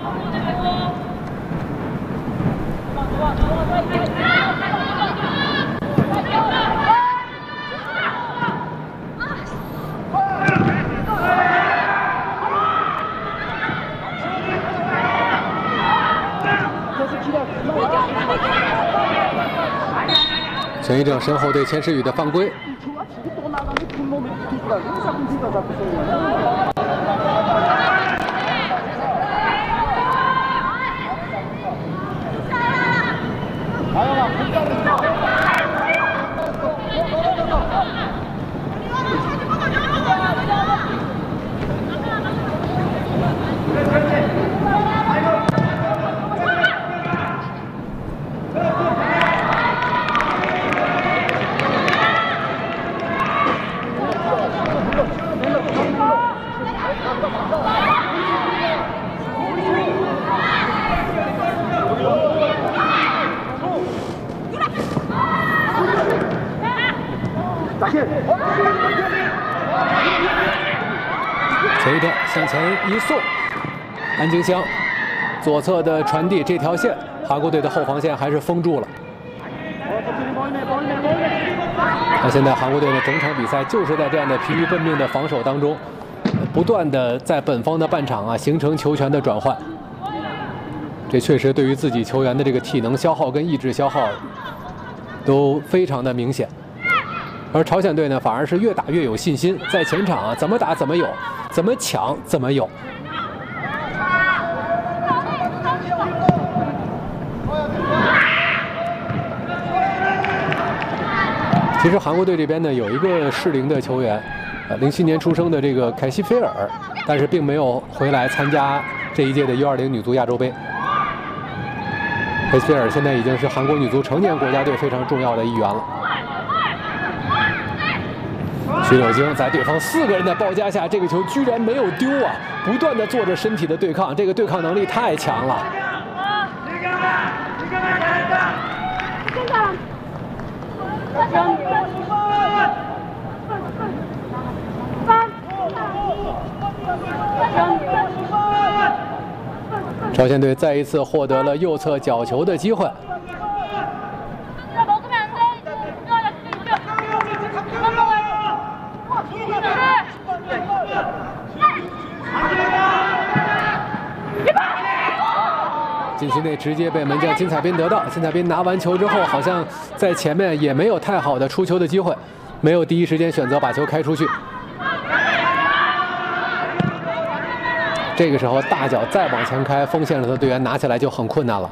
陈一正身后对钱世宇的犯规。 陈一正向前一送，安京香左侧的传递这条线，韩国队的后防线还是封住了。那现在韩国队的整场比赛就是在这样的疲于奔命的防守当中，不断的在本方的半场形成球权的转换。这确实对于自己球员的这个体能消耗跟意志消耗都非常的明显。 而朝鲜队呢，反而是越打越有信心，在前场怎么打怎么有，怎么抢怎么有。其实韩国队这边呢，有一个适龄的球员，07年出生的这个凯西菲尔，但是并没有回来参加这一届的U20女足亚洲杯。凯西菲尔现在已经是韩国女足成年国家队非常重要的一员了。 徐柳京在对方4个人的包夹下，这个球居然没有丢啊！不断的做着身体的对抗，这个对抗能力太强了。朝鲜队再一次获得了右侧角球的机会。 禁区内直接被门将金彩彬得到。金彩彬拿完球之后，好像在前面也没有太好的出球的机会，没有第一时间选择把球开出去。这个时候大脚再往前开，锋线上的队员拿起来就很困难了。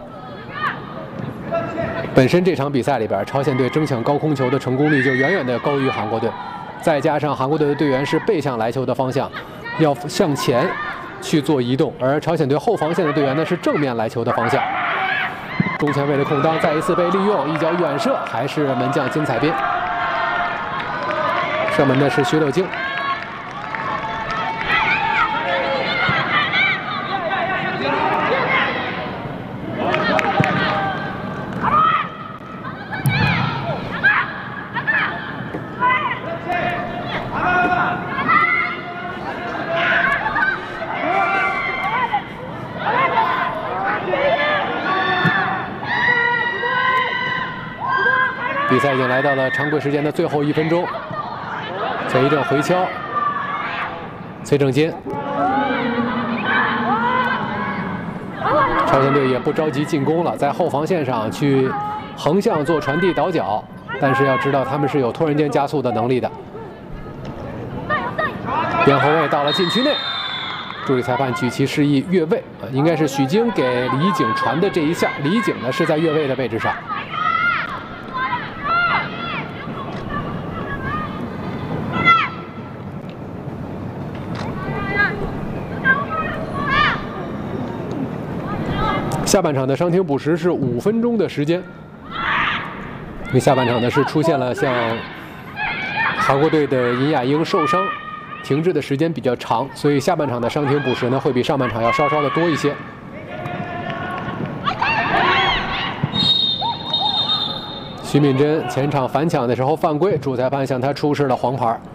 本身这场比赛里边，朝鲜队争抢高空球的成功率就远远的高于韩国队，再加上韩国队的队员是背向来球的方向，要向前 去做移动，而朝鲜队后防线的队员呢是正面来球的方向。中前卫的空当再一次被利用，一脚远射，还是门将金彩彬。射门的是徐柳京。比赛已经来到了常规时间的最后1分钟，陈一正回敲，崔正金，朝鲜队也不着急进攻了，在后防线上去横向做传递倒脚，但是要知道他们是有突然间加速的能力的。边后卫到了禁区内，助理裁判举旗示意越位，应该是许泾给李景传的这一下，李景呢是在越位的位置上。 下半场的伤停补时是5分钟的时间，因为下半场呢是出现了像韩国队的尹雅英受伤，停滞的时间比较长，所以下半场的伤停补时呢会比上半场要稍稍的多一些。徐敏珍前场反抢的时候犯规，主裁判向他出示了黄牌。